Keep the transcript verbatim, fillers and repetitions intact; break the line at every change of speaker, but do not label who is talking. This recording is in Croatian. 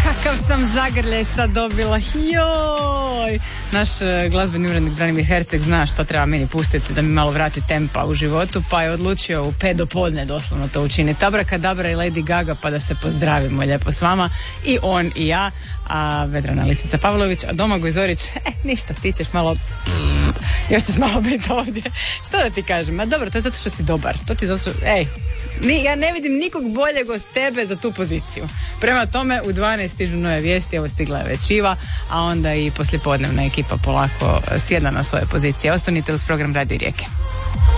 kakav sam zagrljaj sad dobila, joj. Naš uh, glazbeni urednik Branimir Herceg zna što treba meni pustiti da mi malo vrati tempa u životu, pa je odlučio u pet do podne doslovno to učiniti. Abrakadabra i Lady Gaga, pa da se pozdravimo lijepo s vama, i on i ja, a Vedrana Lisica Pavlović, a Domagoj Zorić, e, ništa, ti ćeš malo, još ćeš malo biti ovdje. Što da ti kažem? Ma dobro, to je zato što si dobar, to ti zato, ej, Ni, ja ne vidim nikog boljeg od tebe za tu poziciju. Prema tome, u dvanaest stižu nove vijesti, evo stigla je već Iva, a onda i poslijepodnevna ekipa polako sjeda na svoje pozicije. Ostanite uz program Radio Rijeke.